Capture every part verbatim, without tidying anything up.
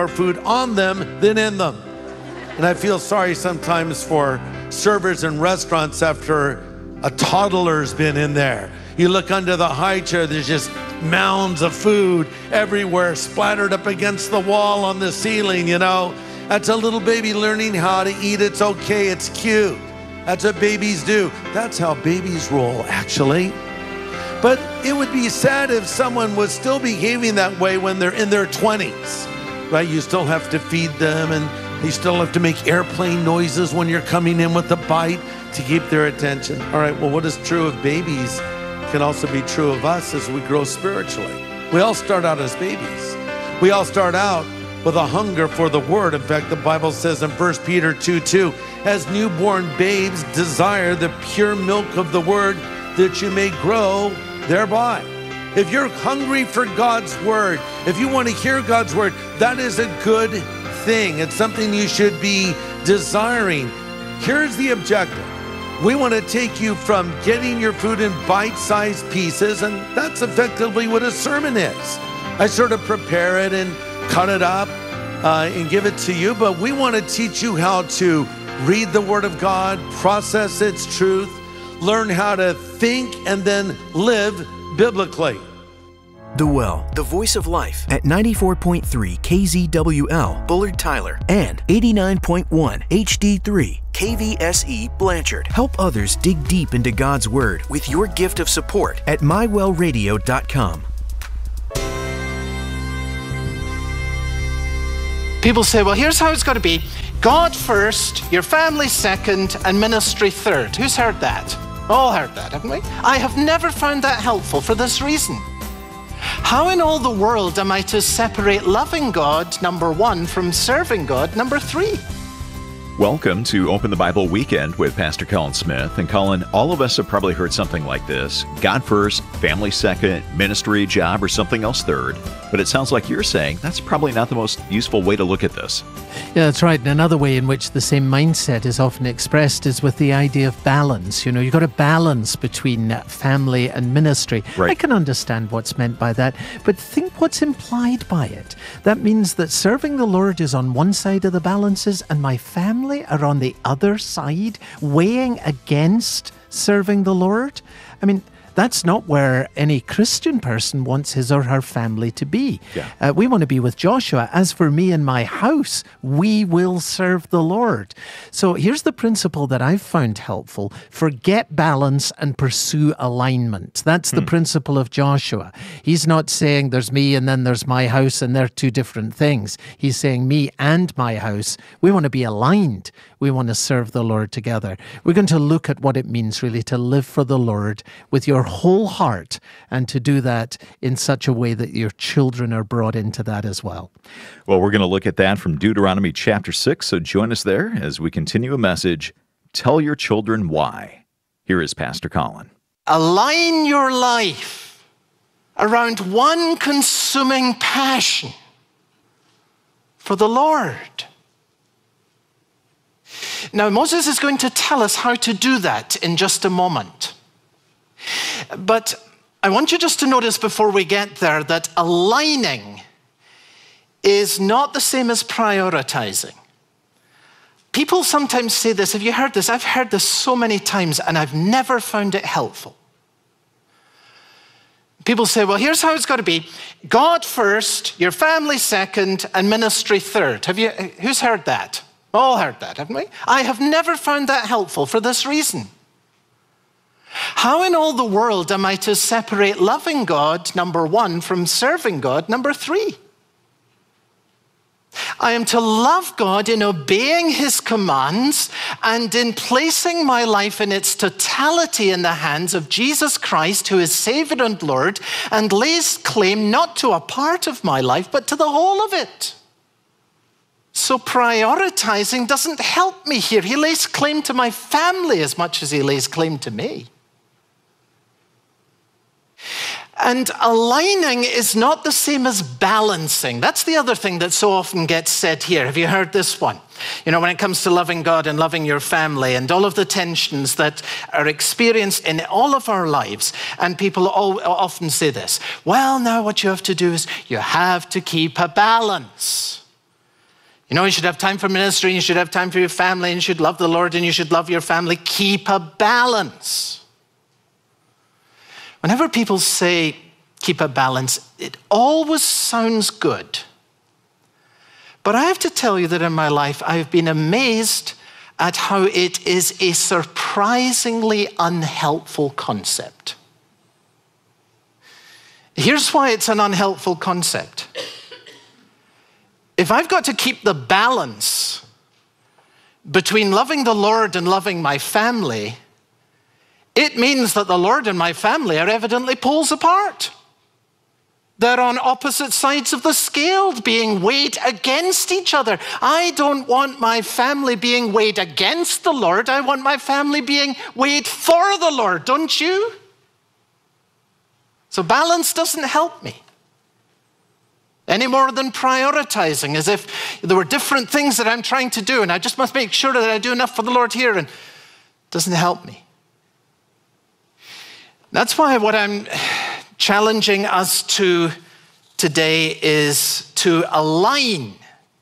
more food on them than in them. And I feel sorry sometimes for servers in restaurants after a toddler's been in there. You look under the high chair, there's just mounds of food everywhere, splattered up against the wall on the ceiling, you know. That's a little baby learning how to eat. It's okay, it's cute. That's what babies do. That's how babies roll, actually. But it would be sad if someone was still behaving that way when they're in their twenties, right? You still have to feed them, and you still have to make airplane noises when you're coming in with a bite to keep their attention. All right, well, what is true of babies can also be true of us as we grow spiritually. We all start out as babies. We all start out with a hunger for the word. In fact, the Bible says in First Peter two two, as newborn babes desire the pure milk of the word, that you may grow thereby. If you're hungry for God's word, if you want to hear God's word, that is a good thing. It's something you should be desiring. Here's the objective. We want to take you from getting your food in bite-sized pieces, and that's effectively what a sermon is. I sort of prepare it and cut it up uh, and give it to you, but we want to teach you how to read the Word of God, process its truth, learn how to think, and then live biblically. The Well, the voice of life at ninety-four point three K Z W L, Bullard Tyler, and eighty-nine point one H D three K V S E Blanchard. Help others dig deep into God's Word with your gift of support at my well radio dot com. People say, well, here's how it's got to be. God first, your family second, and ministry third. Who's heard that? All heard that, haven't we? I have never found that helpful for this reason. How in all the world am I to separate loving God, number one, from serving God, number three? Welcome to Open the Bible Weekend with Pastor Colin Smith. And Colin, all of us have probably heard something like this: God first, family second, ministry, job, or something else third. But it sounds like you're saying that's probably not the most useful way to look at this. Yeah, that's right. And another way in which the same mindset is often expressed is with the idea of balance. You know, you've got a balance between family and ministry. Right. I can understand what's meant by that, but think what's implied by it. That means that serving the Lord is on one side of the balances and my family are on the other side, weighing against serving the Lord. I mean, that's not where any Christian person wants his or her family to be. Yeah. Uh, we want to be with Joshua. As for me and my house, we will serve the Lord. So here's the principle that I've found helpful. Forget balance and pursue alignment. That's the hmm. principle of Joshua. He's not saying there's me and then there's my house and they're two different things. He's saying me and my house, we want to be aligned. We want to serve the Lord together. We're going to look at what it means really to live for the Lord with your whole heart, and to do that in such a way that your children are brought into that as well. Well, we're going to look at that from Deuteronomy chapter six, so join us there as we continue a message, Tell Your Children Why. Here is Pastor Colin. Align your life around one consuming passion for the Lord. Now, Moses is going to tell us how to do that in just a moment. But I want you just to notice before we get there that aligning is not the same as prioritizing. People sometimes say this. Have you heard this? I've heard this so many times and I've never found it helpful. People say, well, here's how it's got to be. God first, your family second, and ministry third. Have you? Who's heard that? All heard that, haven't we? I have never found that helpful for this reason. How in all the world am I to separate loving God, number one, from serving God, number three? I am to love God in obeying his commands and in placing my life in its totality in the hands of Jesus Christ, who is Savior and Lord, and lays claim not to a part of my life, but to the whole of it. So prioritizing doesn't help me here. He lays claim to my family as much as he lays claim to me. And aligning is not the same as balancing. That's the other thing that so often gets said here. Have you heard this one? You know, when it comes to loving God and loving your family and all of the tensions that are experienced in all of our lives. And people all, often say this, well, now what you have to do is you have to keep a balance. You know, you should have time for ministry, and you should have time for your family, and you should love the Lord, and you should love your family. Keep a balance. Whenever people say keep a balance, it always sounds good. But I have to tell you that in my life, I've been amazed at how it is a surprisingly unhelpful concept. Here's why it's an unhelpful concept. If I've got to keep the balance between loving the Lord and loving my family, it means that the Lord and my family are evidently poles apart. They're on opposite sides of the scale, being weighed against each other. I don't want my family being weighed against the Lord. I want my family being weighed for the Lord, don't you? So balance doesn't help me any more than prioritizing, as if there were different things that I'm trying to do and I just must make sure that I do enough for the Lord here, and it doesn't help me. That's why what I'm challenging us to today is to align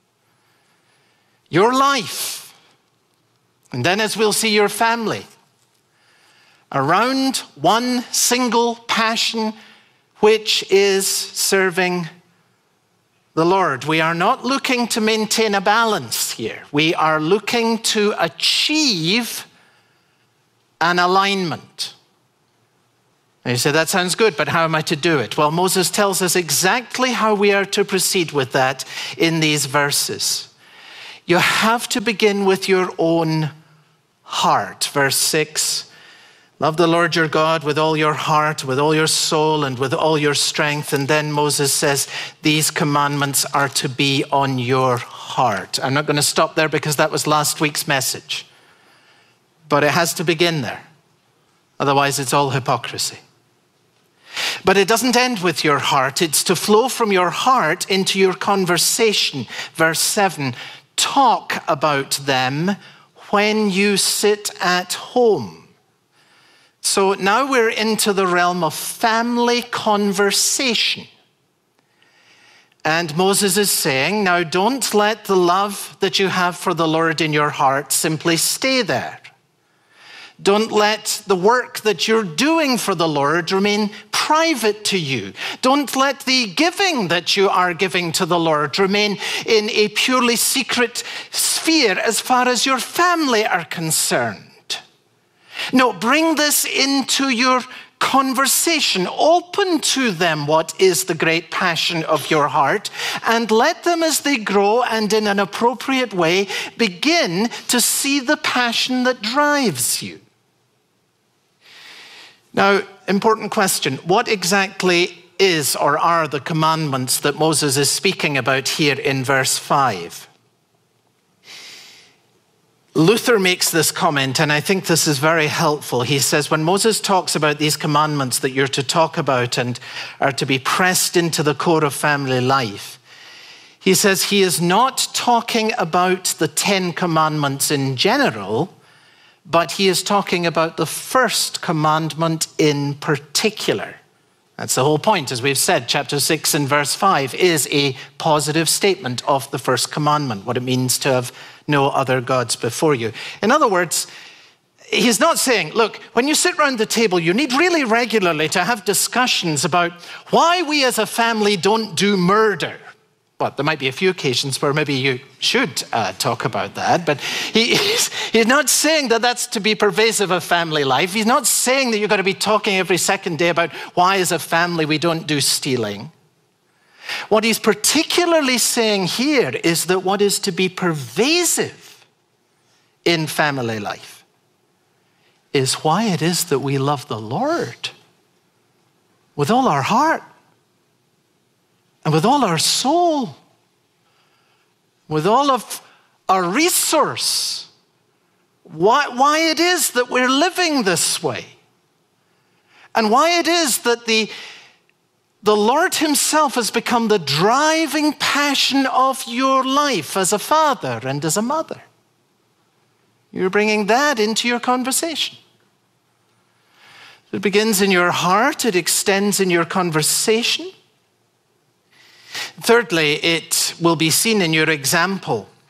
your life, and then as we'll see, your family, around one single passion, which is serving the Lord. We are not looking to maintain a balance here. We are looking to achieve an alignment. And you say, that sounds good, but how am I to do it? Well, Moses tells us exactly how we are to proceed with that in these verses. You have to begin with your own heart. Verse six, love the Lord your God with all your heart, with all your soul, and with all your strength. And then Moses says, these commandments are to be on your heart. I'm not going to stop there because that was last week's message. But it has to begin there. Otherwise, it's all hypocrisy. But it doesn't end with your heart. It's to flow from your heart into your conversation. Verse seven, talk about them when you sit at home. So now we're into the realm of family conversation. And Moses is saying, now don't let the love that you have for the Lord in your heart simply stay there. Don't let the work that you're doing for the Lord remain private to you. Don't let the giving that you are giving to the Lord remain in a purely secret sphere as far as your family are concerned. No, bring this into your conversation. Open to them what is the great passion of your heart, and let them, as they grow and in an appropriate way, begin to see the passion that drives you. Now, important question. What exactly is or are the commandments that Moses is speaking about here in verse five? Luther makes this comment, and I think this is very helpful. He says, when Moses talks about these commandments that you're to talk about and are to be pressed into the core of family life, he says he is not talking about the Ten Commandments in general, but he is talking about the first commandment in particular. That's the whole point. As we've said, chapter six and verse five is a positive statement of the first commandment, what it means to have no other gods before you. In other words, he's not saying, look, when you sit around the table, you need really regularly to have discussions about why we as a family don't do murder. Well, there might be a few occasions where maybe you should uh, talk about that, but he, he's, he's not saying that that's to be pervasive of family life. He's not saying that you've got to be talking every second day about why as a family we don't do stealing. What he's particularly saying here is that what is to be pervasive in family life is why it is that we love the Lord with all our heart, and with all our soul, with all of our resource, why, why it is that we're living this way, and why it is that the, the Lord himself has become the driving passion of your life as a father and as a mother. You're bringing that into your conversation. It begins in your heart, it extends in your conversation. Thirdly, it will be seen in your example.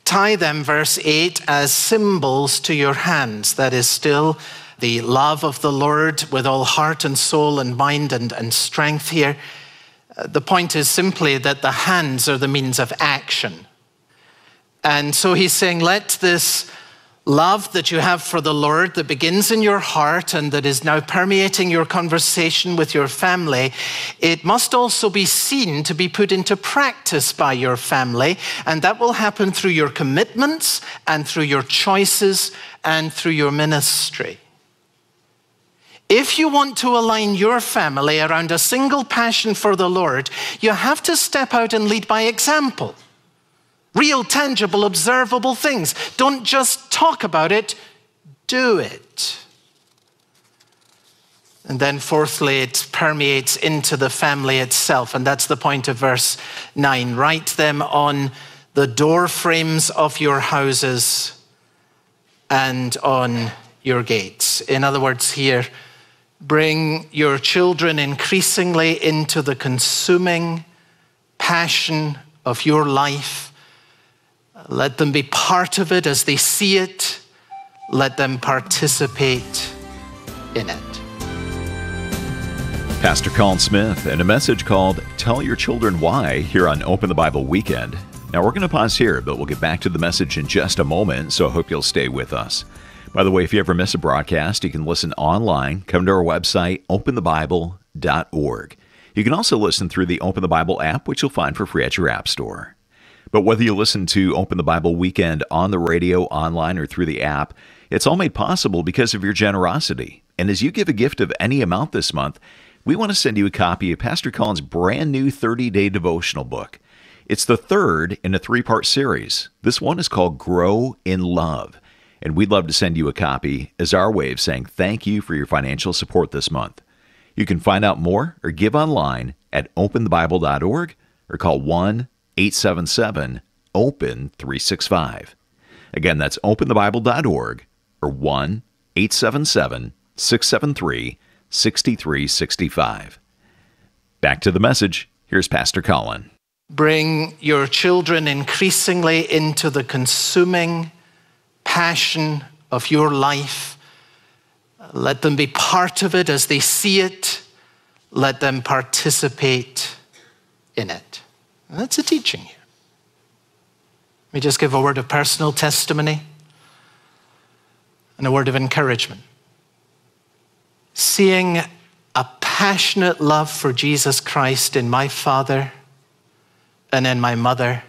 tie them, verse eight, as symbols to your hands. That is still the love of the Lord with all heart and soul and mind and, and strength here. The point is simply that the hands are the means of action. And so he's saying, let this love that you have for the Lord that begins in your heart and that is now permeating your conversation with your family, it must also be seen to be put into practice by your family. And that will happen through your commitments and through your choices and through your ministry. If you want to align your family around a single passion for the Lord, you have to step out and lead by example. Real, tangible, observable things. Don't just talk about it, do it. And then fourthly, it permeates into the family itself. And that's the point of verse nine. Write them on the door frames of your houses and on your gates. In other words, here, bring your children increasingly into the consuming passion of your life. Let them be part of it as they see it. Let them participate in it. Pastor Colin Smith and a message called Tell Your Children Why here on Open the Bible Weekend. Now we're going to pause here, but we'll get back to the message in just a moment, so I hope you'll stay with us. By the way, if you ever miss a broadcast, you can listen online. Come to our website, open the bible dot org. You can also listen through the Open the Bible app, which you'll find for free at your app store. But whether you listen to Open the Bible Weekend on the radio, online, or through the app, it's all made possible because of your generosity. And as you give a gift of any amount this month, we want to send you a copy of Pastor Colin's brand new thirty-day devotional book. It's the third in a three-part series. This one is called Grow in Love. And we'd love to send you a copy as our way of saying thank you for your financial support this month. You can find out more or give online at open the bible dot org or call one eight seven seven open three six five. Again, that's open the bible dot org or one eight seven seven six seven three six three six five. Back to the message. Here's Pastor Colin. Bring your children increasingly into the consuming passion of your life. Let them be part of it as they see it. Let them participate in it. And that's a teaching here. Let me just give a word of personal testimony and a word of encouragement. Seeing a passionate love for Jesus Christ in my father and in my mother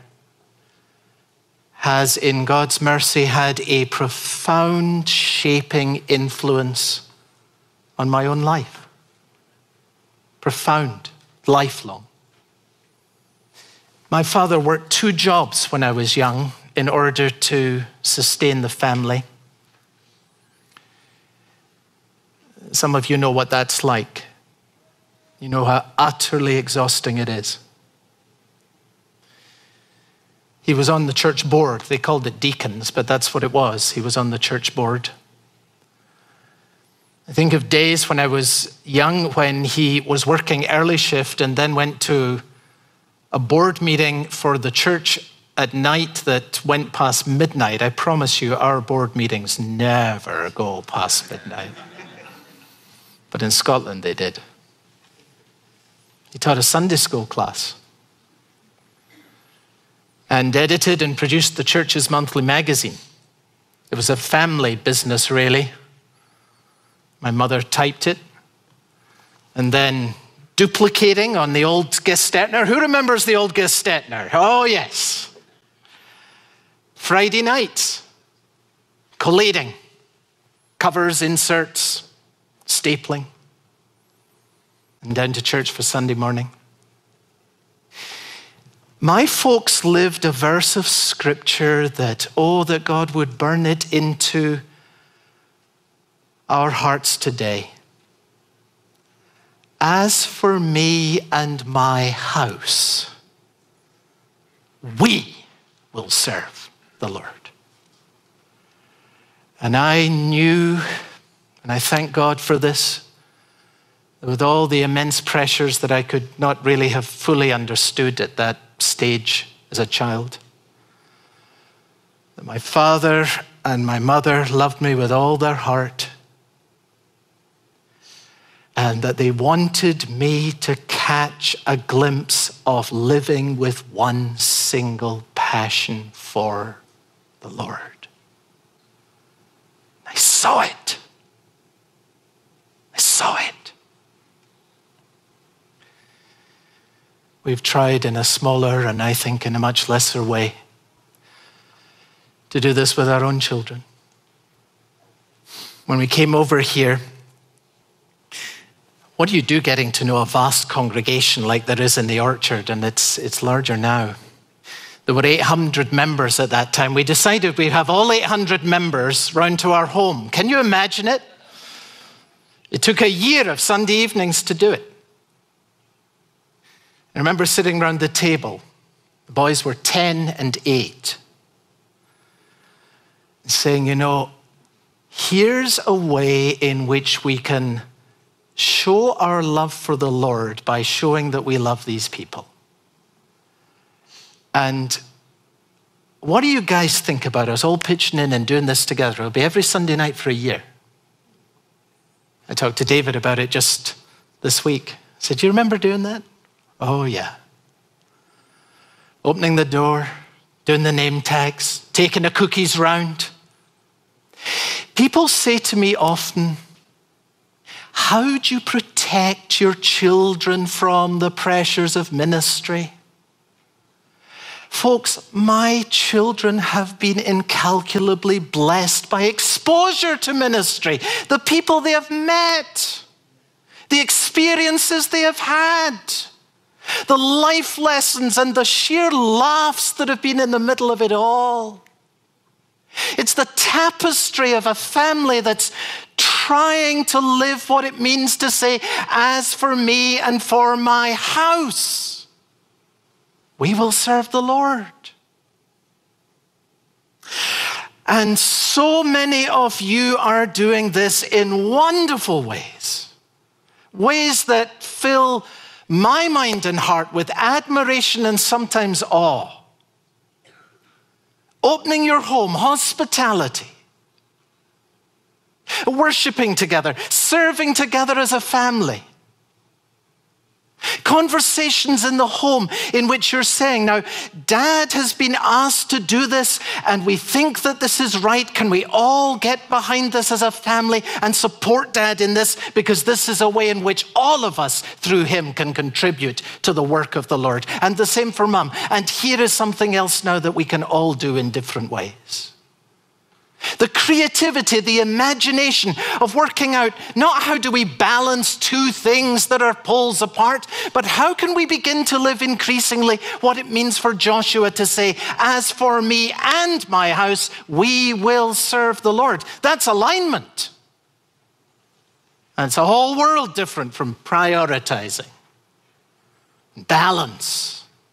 has, in God's mercy, had a profound shaping influence on my own life. Profound, lifelong. My father worked two jobs when I was young in order to sustain the family. Some of you know what that's like. You know how utterly exhausting it is. He was on the church board. They called it deacons, but that's what it was. He was on the church board. I think of days when I was young when he was working early shift and then went to a board meeting for the church at night that went past midnight. I promise you, our board meetings never go past midnight. But in Scotland, they did. He taught a Sunday school class and edited and produced the church's monthly magazine. It was a family business, really. My mother typed it and then duplicating on the old Gestetner. Who remembers the old Gestetner? Oh, yes. Friday nights, collating, covers, inserts, stapling, and down to church for Sunday morning. My folks lived a verse of scripture that, oh, that God would burn it into our hearts today. As for me and my house, we will serve the Lord. And I knew, and I thank God for this, with all the immense pressures that I could not really have fully understood at that stage as a child. that my father and my mother loved me with all their heart, and that they wanted me to catch a glimpse of living with one single passion for the Lord. I saw it. I saw it. We've tried in a smaller and I think in a much lesser way to do this with our own children. When we came over here, what do you do getting to know a vast congregation like there is in the Orchard, and it's, it's larger now? There were eight hundred members at that time. We decided we'd have all eight hundred members round to our home. Can you imagine it? It took a year of Sunday evenings to do it. I remember sitting around the table. The boys were ten and eight. And saying, you know, here's a way in which we can show our love for the Lord by showing that we love these people. And what do you guys think about us all pitching in and doing this together? It'll be every Sunday night for a year. I talked to David about it just this week. I said, do you remember doing that? Oh, yeah. Opening the door, doing the name tags, taking the cookies round. People say to me often, how do you protect your children from the pressures of ministry? Folks, my children have been incalculably blessed by exposure to ministry, the people they have met, the experiences they have had, the life lessons and the sheer laughs that have been in the middle of it all. It's the tapestry of a family that's trying to live what it means to say, as for me and for my house, we will serve the Lord. And so many of you are doing this in wonderful ways, ways that fill my mind and heart with admiration and sometimes awe. Opening your home, hospitality, worshiping together, serving together as a family. Conversations in the home in which you're saying, now, Dad has been asked to do this and we think that this is right. Can we all get behind this as a family and support Dad in this? Because this is a way in which all of us through him can contribute to the work of the Lord. And the same for Mum. And here is something else now that we can all do in different ways. The creativity, the imagination of working out not how do we balance two things that are poles apart, but how can we begin to live increasingly what it means for Joshua to say, as for me and my house, we will serve the Lord. That's alignment. And it's a whole world different from prioritizing. Balance.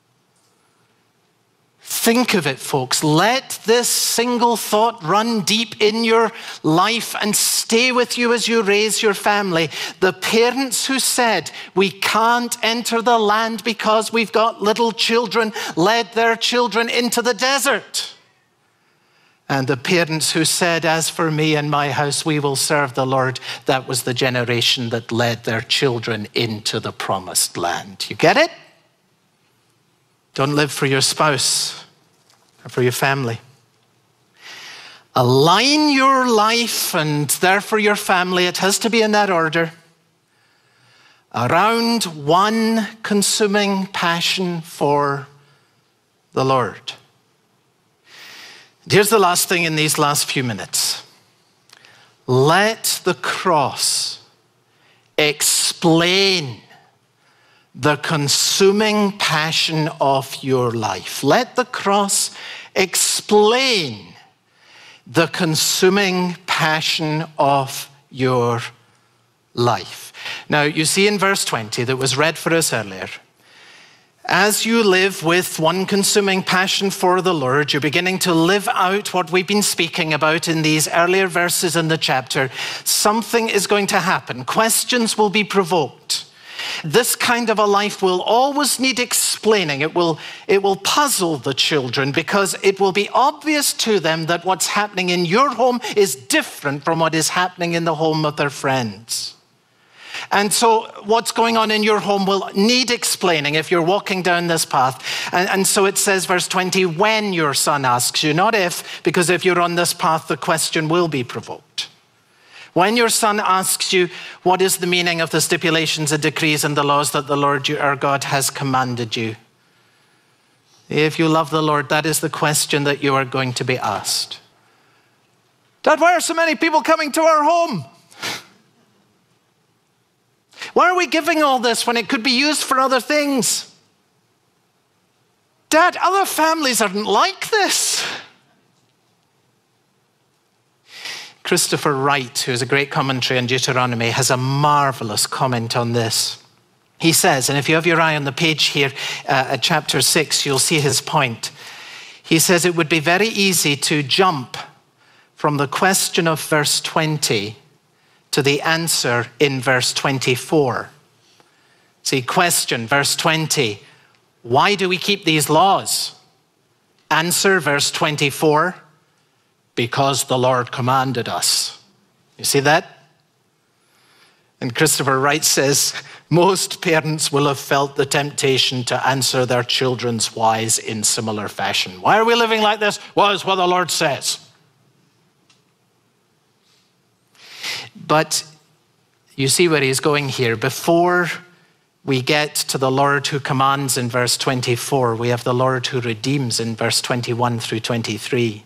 Think of it, folks. Let this single thought run deep in your life and stay with you as you raise your family. The parents who said, we can't enter the land because we've got little children, led their children into the desert. And the parents who said, as for me and my house, we will serve the Lord. That was the generation that led their children into the promised land. You get it? Don't live for your spouse or for your family. Align your life and therefore your family, it has to be in that order, around one consuming passion for the Lord. And here's the last thing in these last few minutes. Let the cross explain the consuming passion of your life. Let the cross explain the consuming passion of your life. Now, you see in verse twenty that was read for us earlier, as you live with one consuming passion for the Lord, you're beginning to live out what we've been speaking about in these earlier verses in the chapter. Something is going to happen. Questions will be provoked. This kind of a life will always need explaining. It will, it will puzzle the children because it will be obvious to them that what's happening in your home is different from what is happening in the home of their friends. And so what's going on in your home will need explaining if you're walking down this path. And, and so it says, verse twenty, when your son asks you, not if, because if you're on this path, the question will be provoked. When your son asks you, what is the meaning of the stipulations and decrees and the laws that the Lord our God has commanded you? If you love the Lord, that is the question that you are going to be asked. Dad, why are so many people coming to our home? Why are we giving all this when it could be used for other things? Dad, other families aren't like this. Christopher Wright, who has a great commentary on Deuteronomy, has a marvelous comment on this. He says, and if you have your eye on the page here uh, at chapter six, you'll see his point. He says it would be very easy to jump from the question of verse twenty to the answer in verse twenty-four. See, question, verse twenty, why do we keep these laws? Answer, verse twenty-four, because the Lord commanded us. You see that? And Christopher Wright says, most parents will have felt the temptation to answer their children's whys in similar fashion. Why are we living like this? Well, it's what the Lord says. But you see where he's going here. Before we get to the Lord who commands in verse twenty-four, we have the Lord who redeems in verse twenty-one through twenty-three.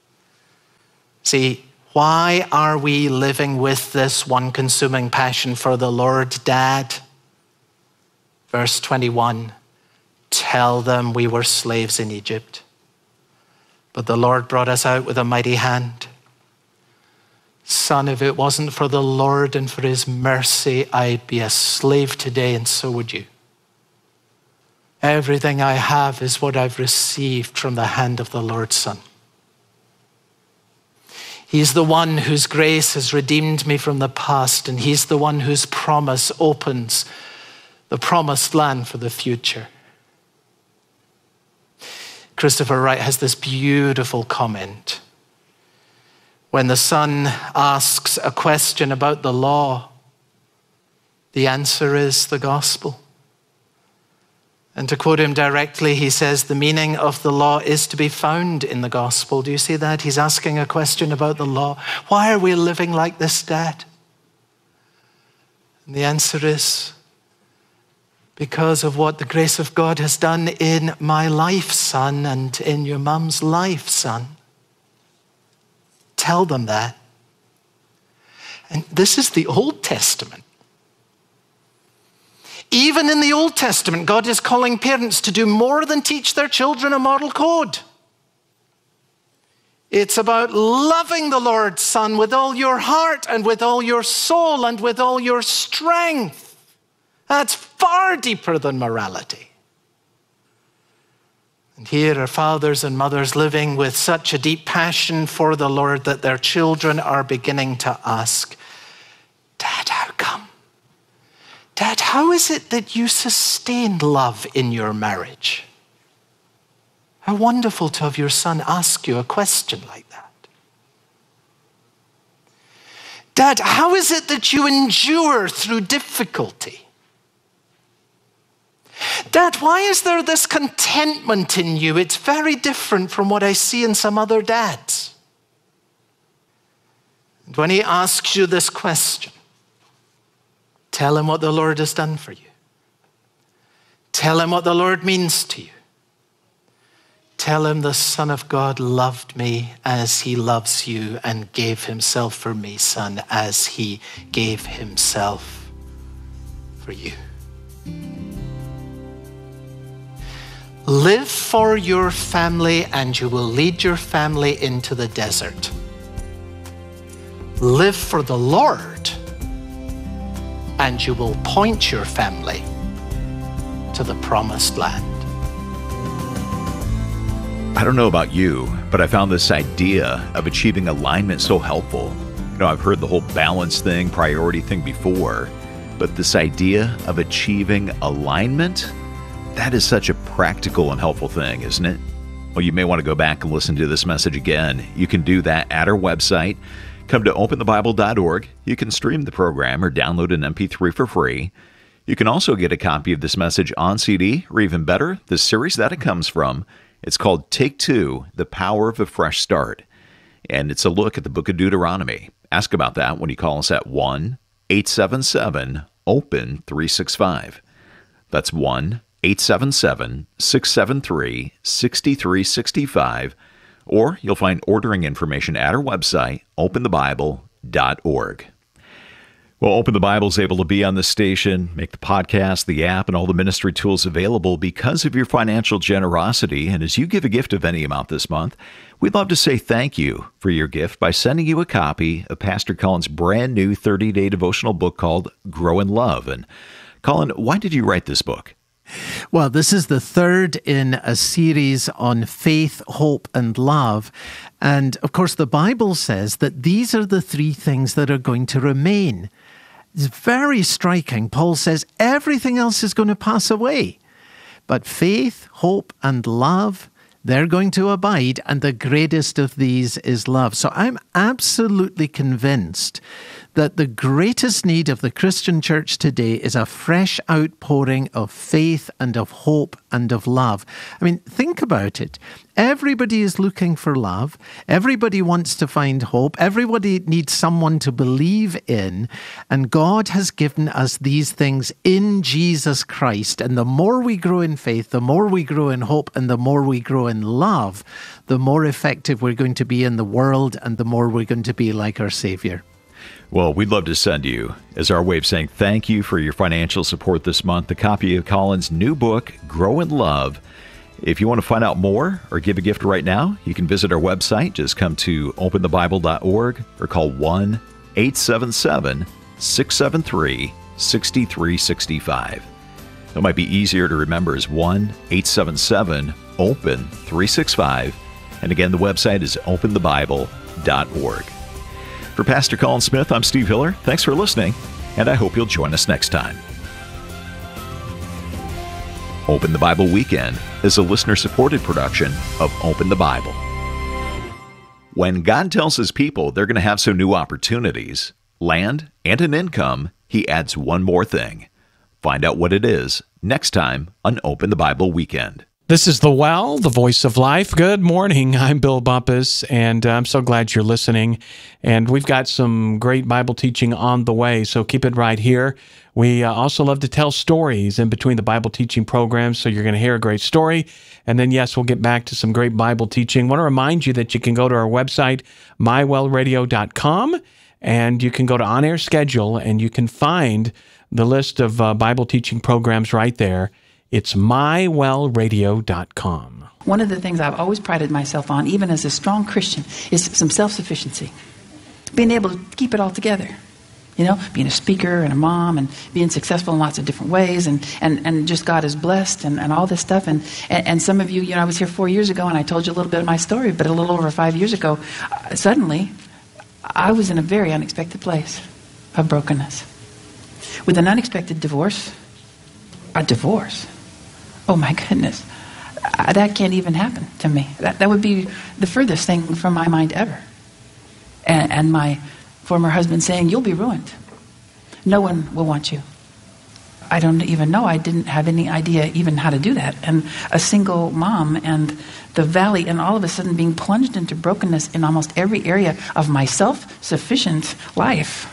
See, why are we living with this one consuming passion for the Lord, Dad? Verse twenty-one, tell them we were slaves in Egypt, but the Lord brought us out with a mighty hand. Son, if it wasn't for the Lord and for his mercy, I'd be a slave today, and so would you. Everything I have is what I've received from the hand of the Lord, son. He's the one whose grace has redeemed me from the past, and he's the one whose promise opens the promised land for the future. Christopher Wright has this beautiful comment. When the son asks a question about the law, the answer is the gospel. And to quote him directly, he says, the meaning of the law is to be found in the gospel. Do you see that? He's asking a question about the law. Why are we living like this, Dad? And the answer is, because of what the grace of God has done in my life, son, and in your mum's life, son. Tell them that. And this is the Old Testament. Even in the Old Testament, God is calling parents to do more than teach their children a moral code. It's about loving the Lord, son, with all your heart and with all your soul and with all your strength. That's far deeper than morality. And here are fathers and mothers living with such a deep passion for the Lord that their children are beginning to ask, Dad, how come? Dad, how is it that you sustain love in your marriage? How wonderful to have your son ask you a question like that. Dad, how is it that you endure through difficulty? Dad, why is there this contentment in you? It's very different from what I see in some other dads. And when he asks you this question, tell him what the Lord has done for you. Tell him what the Lord means to you. Tell him the Son of God loved me as he loves you and gave himself for me, son, as he gave himself for you. Live for your family and you will lead your family into the desert. Live for the Lord and you will point your family to the promised land. I don't know about you, but I found this idea of achieving alignment so helpful. You know, I've heard the whole balance thing, priority thing before, But this idea of achieving alignment, that is such a practical and helpful thing, isn't it? Well, you may want to go back and listen to this message again. You can do that at our website. Come to open the bible dot org. You can stream the program or download an M P three for free. You can also get a copy of this message on C D, or even better, the series that it comes from. It's called Take Two, The Power of a Fresh Start. And it's a look at the book of Deuteronomy. Ask about that when you call us at one eight seven seven open three six five. That's one eight seven seven six seven three six three six five. Or you'll find ordering information at our website, open the bible dot org. Well, Open the Bible is able to be on this station, make the podcast, the app, and all the ministry tools available because of your financial generosity. And as you give a gift of any amount this month, we'd love to say thank you for your gift by sending you a copy of Pastor Colin's brand new thirty-day devotional book called Grow in Love. And Colin, why did you write this book? Well, this is the third in a series on faith, hope, and love. And of course, the Bible says that these are the three things that are going to remain. It's very striking. Paul says everything else is going to pass away. But faith, hope, and love, they're going to abide, and the greatest of these is love. So I'm absolutely convinced that the greatest need of the Christian church today is a fresh outpouring of faith and of hope and of love. I mean, think about it. Everybody is looking for love. Everybody wants to find hope. Everybody needs someone to believe in. And God has given us these things in Jesus Christ. And the more we grow in faith, the more we grow in hope, and the more we grow in love, the more effective we're going to be in the world, and the more we're going to be like our Savior. Well, we'd love to send you, as our way of saying thank you for your financial support this month, a copy of Colin's new book, Grow in Love. If you want to find out more or give a gift right now, you can visit our website. Just come to open the bible dot org or call one eight seven seven six seven three six three six five. It might be easier to remember as one eight seven seven open three six five. And again, the website is open the bible dot org. For Pastor Colin Smith, I'm Steve Hiller. Thanks for listening, and I hope you'll join us next time. Open the Bible Weekend is a listener-supported production of Open the Bible. When God tells His people they're going to have some new opportunities, land, and an income, He adds one more thing. Find out what it is next time on Open the Bible Weekend. This is The Well, the voice of life. Good morning. I'm Bill Bumpus, and I'm so glad you're listening. And we've got some great Bible teaching on the way, so keep it right here. We uh, also love to tell stories in between the Bible teaching programs, so you're going to hear a great story. And then, yes, we'll get back to some great Bible teaching. I want to remind you that you can go to our website, my well radio dot com, and you can go to On Air Schedule, and you can find the list of uh, Bible teaching programs right there. It's my well radio dot com. One of the things I've always prided myself on, even as a strong Christian, is some self-sufficiency. Being able to keep it all together. You know, being a speaker and a mom and being successful in lots of different ways, and, and, and just God is blessed and, and all this stuff. And, and, and some of you, you know, I was here four years ago and I told you a little bit of my story, but a little over five years ago, uh, suddenly, I was in a very unexpected place of brokenness. With an unexpected divorce. A divorce. Oh my goodness, uh, that can't even happen to me. That, that would be the furthest thing from my mind ever. And, and my former husband saying, you'll be ruined. No one will want you. I don't even know. I didn't have any idea even how to do that. And a single mom and the valley, and all of a sudden being plunged into brokenness in almost every area of my self-sufficient life.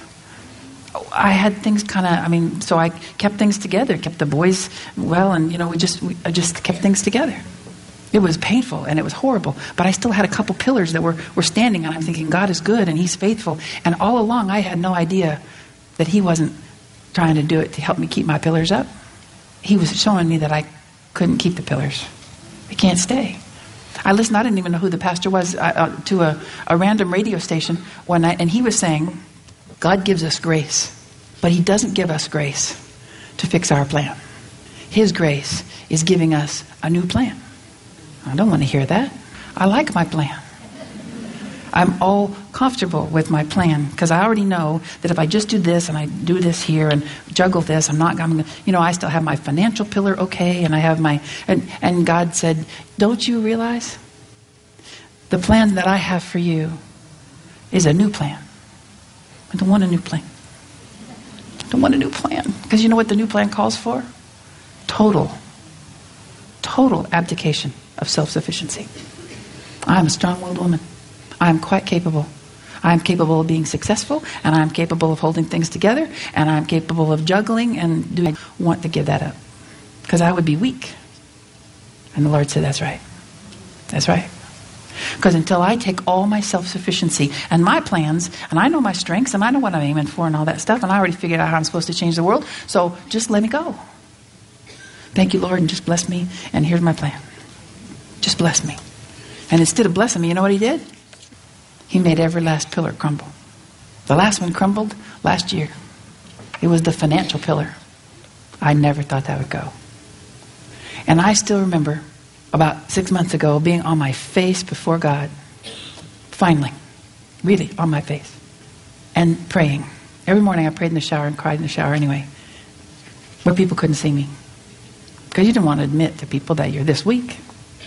I had things kind of, I mean, so I kept things together, kept the boys well, and, you know, we just, we, I just kept things together. It was painful and it was horrible, but I still had a couple pillars that were, were standing, and I'm thinking, God is good and He's faithful. And all along, I had no idea that He wasn't trying to do it to help me keep my pillars up. He was showing me that I couldn't keep the pillars. I can't stay. I listened, I didn't even know who the pastor was, uh, to a, a random radio station one night, and he was saying, God gives us grace, but He doesn't give us grace to fix our plan. His grace is giving us a new plan. I don't want to hear that. I like my plan. I'm all comfortable with my plan because I already know that if I just do this and I do this here and juggle this, I'm not going to, you know, I still have my financial pillar okay, and I have my, and, and God said, don't you realize the plan that I have for you is a new plan? I don't want a new plan. I don't want a new plan. Because you know what the new plan calls for? Total, total abdication of self-sufficiency. I am a strong-willed woman. I am quite capable. I am capable of being successful, and I am capable of holding things together, and I am capable of juggling and doing. I want to give that up because I would be weak. And the Lord said, that's right. That's right. Because until I take all my self-sufficiency and my plans, and I know my strengths, and I know what I'm aiming for and all that stuff, and I already figured out how I'm supposed to change the world, so just let me go. Thank you, Lord, and just bless me, and here's my plan. Just bless me. And instead of blessing me, you know what he did? He made every last pillar crumble. The last one crumbled last year. It was the financial pillar. I never thought that would go. And I still remember about six months ago being on my face before God. Finally. Really on my face. And praying. Every morning I prayed in the shower and cried in the shower anyway. But people couldn't see me. Because you didn't want to admit to people that you're this weak.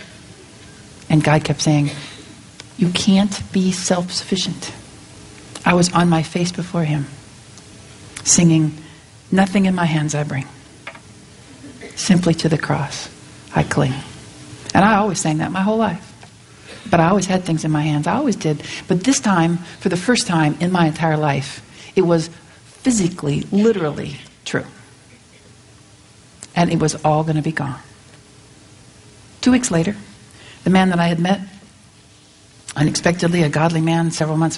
And God kept saying, you can't be self-sufficient. I was on my face before him, singing, nothing in my hands I bring. Simply to the cross I cling. And I always sang that my whole life. But I always had things in my hands. I always did. But this time, for the first time in my entire life, it was physically, literally true. And it was all going to be gone. Two weeks later, the man that I had met, unexpectedly a godly man several months